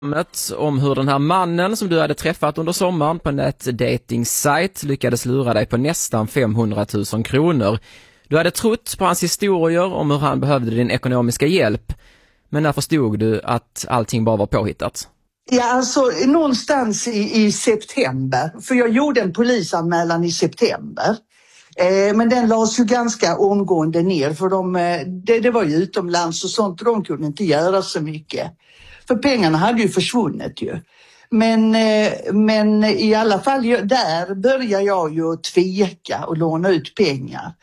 om hur den här mannen som du hade träffat under sommaren på en dating-sajt lyckades lura dig på nästan 500 000 kronor. Du hade trott på hans historier om hur han behövde din ekonomiska hjälp, men när förstod du att allting bara var påhittat? Ja, alltså någonstans i september, för jag gjorde en polisanmälan i september. Men den lades ju ganska omgående ner för det var ju utomlands och sånt och de kunde inte göra så mycket. För pengarna hade ju försvunnit ju. Men i alla fall där började jag ju tveka och låna ut pengar.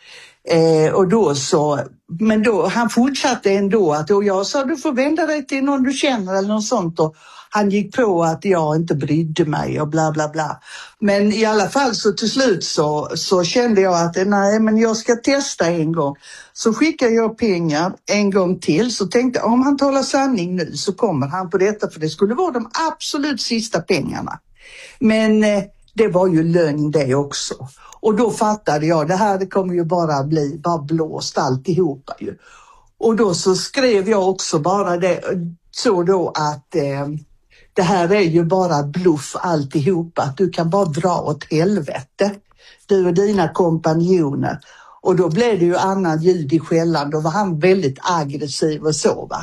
Men han fortsatte ändå och jag sa du får vända dig till någon du känner eller något sånt och han gick på att jag inte brydde mig och bla bla bla. Men i alla fall så till slut så kände jag att nej men jag ska testa en gång. Så skickade jag pengar en gång till så tänkte jag om han talar sanning nu så kommer han på detta för det skulle vara de absolut sista pengarna. Men det var ju lögn det också. Och då fattade jag det kommer ju bara bli blåst alltihopa ju. Och då så skrev jag också bara det så då att det här är ju bara bluff alltihopa. Att du kan bara dra åt helvete. Du och dina kompanjoner. Och då blev det ju annan ljud i skällan. Då var han väldigt aggressiv och så va.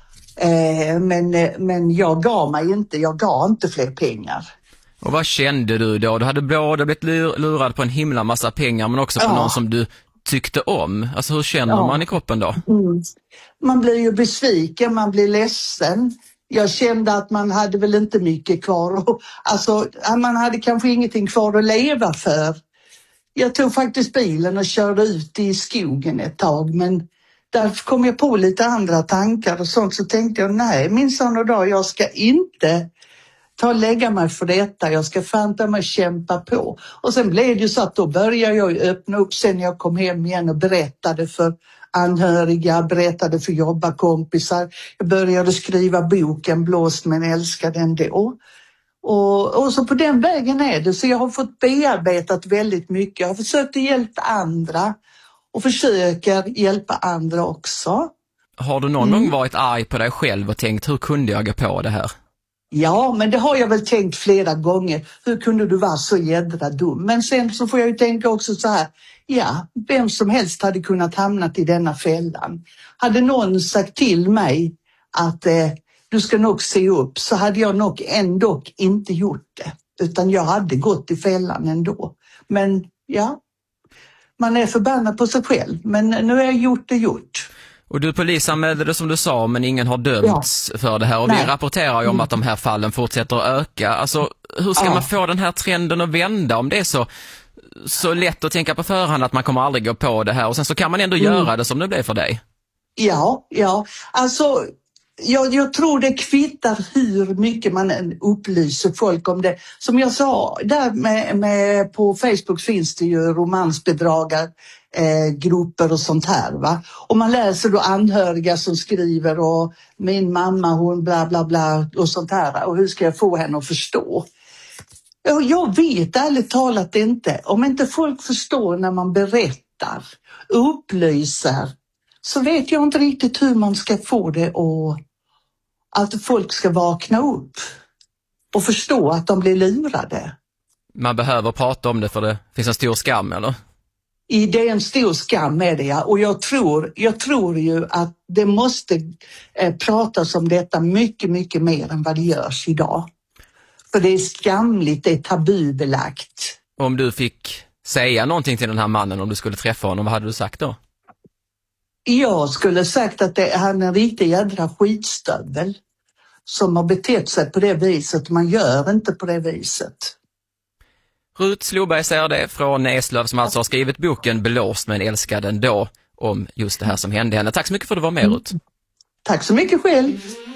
Men jag gav mig inte. Jag gav inte fler pengar. Och vad kände du då? Du hade blivit lurad på en himla massa pengar men också på någon som du tyckte om. Alltså hur känner man i kroppen då? Man blir ju besviken, man blir ledsen. Jag kände att man hade väl inte mycket kvar. Alltså man hade kanske ingenting kvar att leva för. Jag tog faktiskt bilen och körde ut i skogen ett tag men där kom jag på lite andra tankar och sånt så tänkte jag nej minsann och då jag ska inte lägga mig för detta, jag ska fanta mig kämpa på. Och sen blev det ju så att då började jag öppna upp sen jag kom hem igen och berättade för anhöriga, berättade för jobbarkompisar. Jag började skriva boken Blåst men älskad ändå. Och så på den vägen är det. Så jag har fått bearbetat väldigt mycket. Jag har försökt att hjälpa andra och försöker hjälpa andra också. Har du någon gång varit arg på dig själv och tänkt hur kunde jag gå på det här? Ja, men det har jag väl tänkt flera gånger. Hur kunde du vara så jädra dum? Men sen så får jag ju tänka också så här. Ja, vem som helst hade kunnat hamna i denna fällan. Hade någon sagt till mig att du ska nog se upp så hade jag nog ändå inte gjort det. Utan jag hade gått i fällan ändå. Men ja, man är förbannad på sig själv. Men nu har jag gjort det gjort. Och du polisanmälde det som du sa men ingen har dömts för det här och vi rapporterar ju om att de här fallen fortsätter att öka. Alltså hur ska man få den här trenden att vända om det är så lätt att tänka på förhand att man kommer aldrig gå på det här och sen så kan man ändå göra det som det blev för dig? Ja, alltså jag tror det kvittar hur mycket man upplyser folk om det. Som jag sa, där med på Facebook finns det ju romansbedragargrupper och sånt här va. Och man läser då anhöriga som skriver och min mamma hon bla bla bla och sånt här. Och hur ska jag få henne att förstå? Jag vet ärligt talat inte. Om inte folk förstår när man berättar, upplyser så vet jag inte riktigt hur man ska få det och att folk ska vakna upp och förstå att de blir lurade. Man behöver prata om det för det finns en stor skam, eller? Det är en stor skam med det, ja. Och jag tror ju att det måste pratas om detta mycket, mycket mer än vad det görs idag. För det är skamligt, det är tabubelagt. Om du fick säga någonting till den här mannen, om du skulle träffa honom, vad hade du sagt då? Jag skulle sagt att han är en riktig jädra skitstövel som har betett sig på det viset. Man gör inte på det viset. Rut Sloberg säger det från Eslöv som alltså har skrivit boken Blåst men älskad ändå om just det här som hände henne. Tack så mycket för att du var med, Rut. Tack så mycket själv.